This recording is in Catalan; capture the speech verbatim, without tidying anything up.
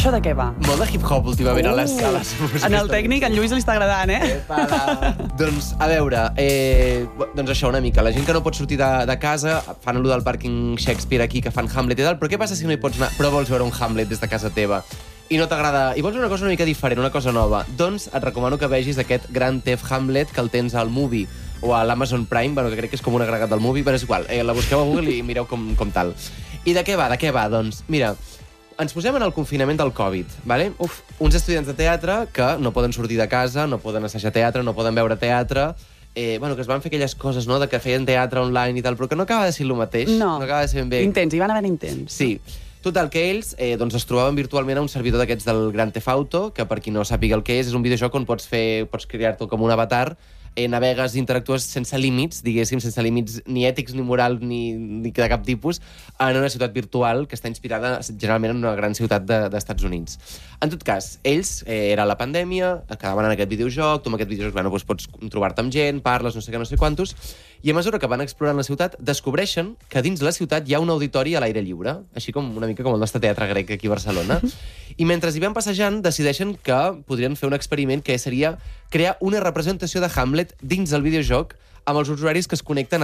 Això de què va? Molt de hip-hop últimament uh, a les sales. En el tècnic, en Lluís li està agradant, eh? Doncs, a veure, eh, doncs això una mica. La gent que no pot sortir de, de casa fan allò del pàrquing Shakespeare aquí, que fan Hamlet i tal, però què passa si no hi pots anar, però vols veure un Hamlet des de casa teva? I no t'agrada, i vols una cosa una mica diferent, una cosa nova, doncs et recomano que vegis aquest Grand Theft Hamlet que el tens al Movie o a l'Amazon Prime, bueno, que crec que és com un agregat del Movie, però és igual, eh, la busqueu a Google i mireu com, com tal. I de què va, de què va? Doncs, mira, ens posem en el confinament del Covid, vale? Uf, uns estudiants de teatre que no poden sortir de casa, no poden assajar teatre, no poden veure teatre, eh, bueno, que es van fer aquelles coses, no?, de que feien teatre online i tal, però que no acaba de ser el mateix. No, no acaba de ser ben bé. Intents, hi van haver intents. Sí. Total, que ells eh, doncs es trobaven virtualment a un servidor d'aquests del Grand Theft Auto, que per qui no sàpiga el que és, és un videojoc on pots fer, pots crear-te com un avatar, eh, navegues i interactues sense límits, diguéssim, sense límits ni ètics, ni morals, ni, ni de cap tipus, en una ciutat virtual que està inspirada generalment en una gran ciutat de, d'Estats Units. En tot cas, ells, eh, era la pandèmia, acabaven en aquest videojoc, tu amb aquest videojoc bueno, doncs pots trobar-te amb gent, parles, no sé què, no sé quantos, i a mesura que van explorant la ciutat, descobreixen que dins la ciutat hi ha un auditori a l'aire lliure, així com una mica com el nostre teatre grec aquí a Barcelona. I mentre hi van passejant, decideixen que podrien fer un experiment que seria crear una representació de Hamlet dins el videojoc amb els usuaris que es connecten a